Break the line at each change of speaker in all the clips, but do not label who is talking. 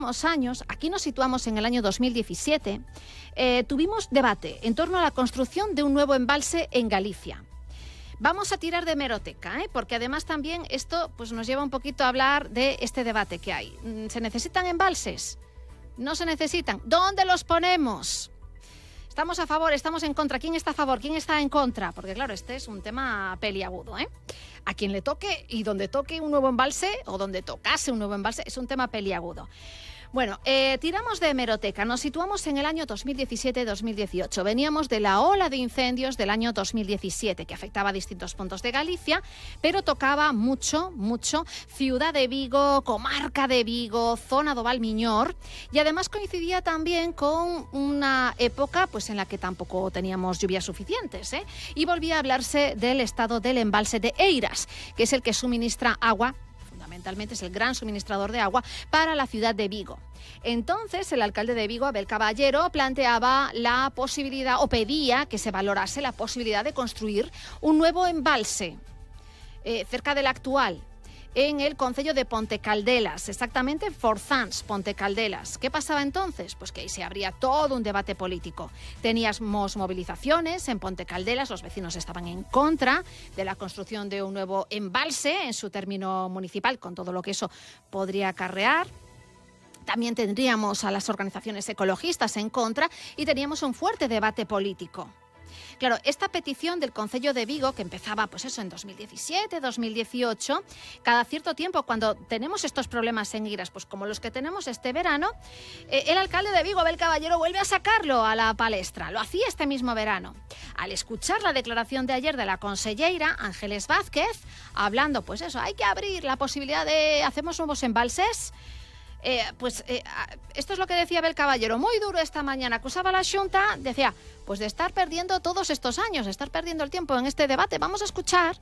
años, aquí nos situamos en el año 2017, tuvimos debate en torno a la construcción de un nuevo embalse en Galicia. Vamos a tirar de hemeroteca, porque además también esto pues, nos lleva un poquito a hablar de este debate que hay. ¿Se necesitan embalses? ¿No se necesitan? ¿Dónde los ponemos? ¿Estamos a favor? ¿Estamos en contra? ¿Quién está a favor? ¿Quién está en contra? Porque claro, este es un tema peliagudo, A quien le toque y donde toque un nuevo embalse o donde tocase un nuevo embalse es un tema peliagudo. Bueno, tiramos de hemeroteca, nos situamos en el año 2017-2018. Veníamos de la ola de incendios del año 2017, que afectaba a distintos puntos de Galicia, pero tocaba mucho Ciudad de Vigo, comarca de Vigo, zona do Valmiñor, y además coincidía también con una época pues, en la que tampoco teníamos lluvias suficientes, y volvía a hablarse del estado del embalse de Eiras, que es el que suministra agua. Fundamentalmente es el gran suministrador de agua para la ciudad de Vigo. Entonces, el alcalde de Vigo, Abel Caballero, planteaba la posibilidad, o pedía que se valorase la posibilidad de construir un nuevo embalse cerca del actual, en el concello de Pontecaldelas, exactamente en Forzans, Pontecaldelas. ¿Qué pasaba entonces? Pues que ahí se abría todo un debate político. Teníamos movilizaciones en Pontecaldelas, los vecinos estaban en contra de la construcción de un nuevo embalse en su término municipal, con todo lo que eso podría acarrear. También tendríamos a las organizaciones ecologistas en contra y teníamos un fuerte debate político. Claro, esta petición del Concello de Vigo, que empezaba pues eso en 2017, 2018, cada cierto tiempo cuando tenemos estos problemas en Eiras, pues como los que tenemos este verano, el alcalde de Vigo, Abel Caballero, vuelve a sacarlo a la palestra. Lo hacía este mismo verano. Al escuchar la declaración de ayer de la conselleira Ángeles Vázquez, hablando, pues eso, hay que abrir la posibilidad de hacemos nuevos embalses. Esto es lo que decía Abel Caballero, muy duro esta mañana, acusaba a la Xunta, decía, pues de estar perdiendo todos estos años, de estar perdiendo el tiempo en este debate. Vamos a escuchar.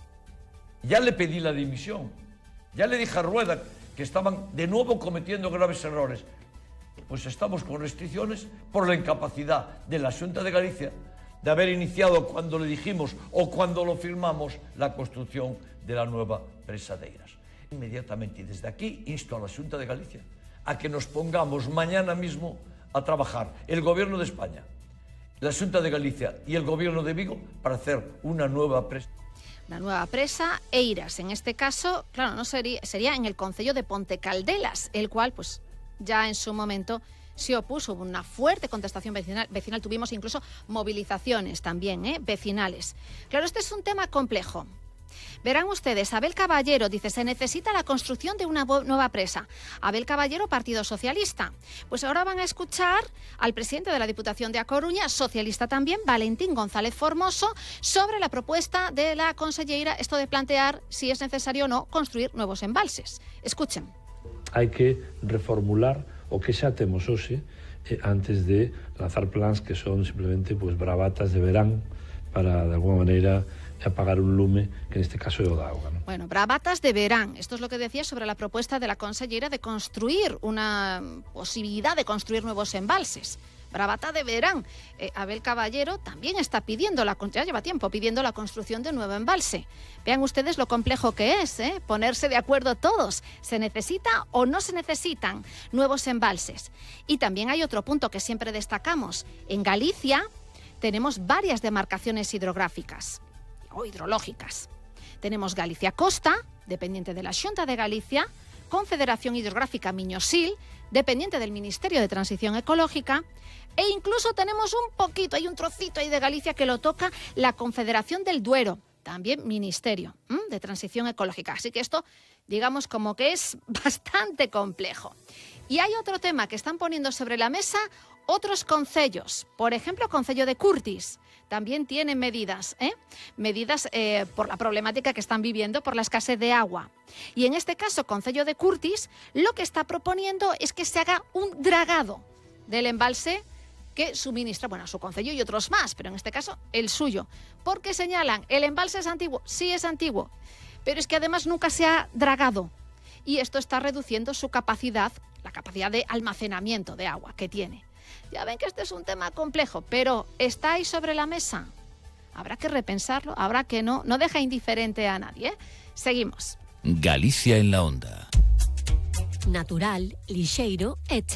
Ya le pedí la dimisión, ya le dije a Rueda que estaban de nuevo cometiendo graves errores. Pues estamos con restricciones por la incapacidad de la Xunta de Galicia de haber iniciado cuando le dijimos o cuando lo firmamos la construcción de la nueva presa de Eiras. Inmediatamente y desde aquí insto a la Xunta de Galicia a que nos pongamos mañana mismo a trabajar el Gobierno de España, la Xunta de Galicia y el Gobierno de Vigo para hacer una nueva presa.
Una nueva presa, Eiras. En este caso, claro, no sería en el concello de Pontecaldelas, el cual, pues, ya en su momento se opuso. Hubo una fuerte contestación vecinal. Tuvimos incluso movilizaciones también, vecinales. Claro, este es un tema complejo. Verán ustedes, Abel Caballero dice, se necesita la construcción de una nueva presa. Abel Caballero, Partido Socialista. Pues ahora van a escuchar al presidente de la Diputación de A Coruña, socialista también, Valentín González Formoso, sobre la propuesta de la conselleira, esto de plantear si es necesario o no construir nuevos embalses. Escuchen.
Hai que reformular o que xa temos hoxe antes de lanzar plans que son simplemente pues, bravatas de verán para, de alguna maneira, apagar un lume, que en este caso é o da auga, ¿no?
Bueno, bravatas de verán. Esto es lo que decía sobre la propuesta de la consellera de construir una posibilidad de construir nuevos embalses. Bravata de verán. Abel Caballero también está pidiendo, ya lleva tiempo pidiendo la construcción de un nuevo embalse. Vean ustedes lo complejo que es, ponerse de acuerdo todos. ¿Se necesita o no se necesitan nuevos embalses? Y también hay otro punto que siempre destacamos. En Galicia tenemos varias demarcaciones hidrográficas o hidrológicas. Tenemos Galicia Costa, dependiente de la Xunta de Galicia, Confederación Hidrográfica Miñosil, dependiente del Ministerio de Transición Ecológica, e incluso tenemos un poquito, hay un trocito ahí de Galicia que lo toca la Confederación del Duero, también Ministerio de Transición Ecológica. Así que esto, digamos, como que es bastante complejo. Y hay otro tema que están poniendo sobre la mesa otros concellos, por ejemplo, el concello de Curtis, también tiene medidas, medidas por la problemática que están viviendo por la escasez de agua. Y en este caso, concello de Curtis, lo que está proponiendo es que se haga un dragado del embalse que suministra, bueno, a su concello y otros más, pero en este caso el suyo, porque señalan, el embalse es antiguo, sí es antiguo, pero es que además nunca se ha dragado y esto está reduciendo su capacidad, la capacidad de almacenamiento de agua que tiene. Ya ven que este es un tema complejo, pero está ahí sobre la mesa. Habrá que repensarlo, habrá que no deja indiferente a nadie. Seguimos.
Galicia en la onda.
Natural, lixeiro e